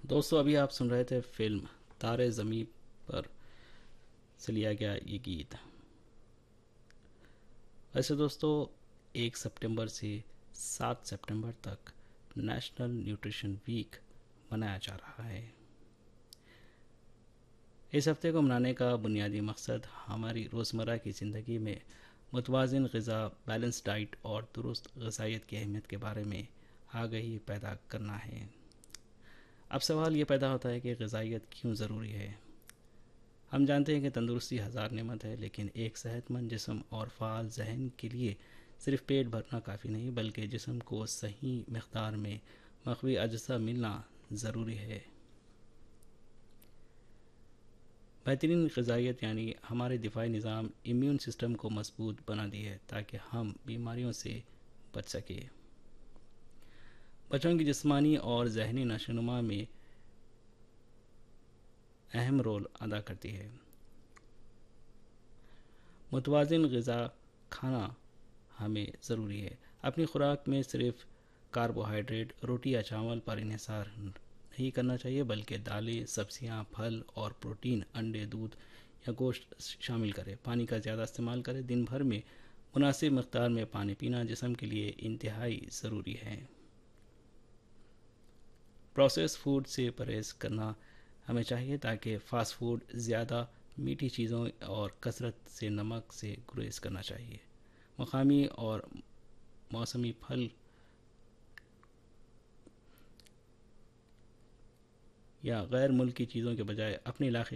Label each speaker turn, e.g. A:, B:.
A: دوستو ابھی آپ سن رہے تھے فلم تارے زمیں پر سے لیا گیا یہ گیت. ویسے دوستو 1 سپٹمبر سے 7 سپٹمبر تک نیشنل نیوٹریشن ویک منایا جا رہا ہے. اس ہفتے کو منانے کا بنیادی مقصد ہماری روزمرہ کی زندگی میں متوازن غذا، بیلنس ڈائٹ اور درست غذائیت کی اہمیت کے بارے میں آگہی پیدا کرنا ہے. اب سوال یہ پیدا ہوتا ہے کہ غذائیت کیوں ضروری ہے؟ ہم جانتے ہیں کہ تندرستی ہزار نعمت ہے، لیکن ایک صحت مند جسم اور فعال ذہن کے لیے صرف پیٹ بھرنا کافی نہیں، بلکہ جسم کو صحیح مقدار میں مقوی اجزاء ملنا ضروری ہے. بہترین غذائیت یعنی ہمارے دفاعی نظام امیون سسٹم کو مضبوط بنا دی ہے تاکہ ہم بیماریوں سے بچ سکیں. بچوں کی جسمانی اور ذہنی نشوونما میں اہم رول ادا کرتی ہے. متوازن غذا کھانا ہمیں ضروری ہے. اپنی خوراک میں صرف کاربوہائیڈریٹ، روٹی یا چاول پر انحصار نہیں کرنا چاہیے، بلکہ دالیں، سبزیاں، پھل اور پروٹین، انڈے، دودھ یا گوشت شامل کریں. پانی کا زیادہ استعمال کریں. دن بھر میں مناسب مقدار میں پانی پینا جسم کے لیے انتہائی ضروری ہے. پروسیس فوڈ سے پرہیز کرنا ہمیں چاہیے تاکہ فاسٹ فوڈ، زیادہ میٹھی چیزوں اور کثرت سے نمک سے گریز کرنا چاہیے. مقامی اور موسمی پھل یا غیر ملکی چیزوں کے بجائے اپنے علاقے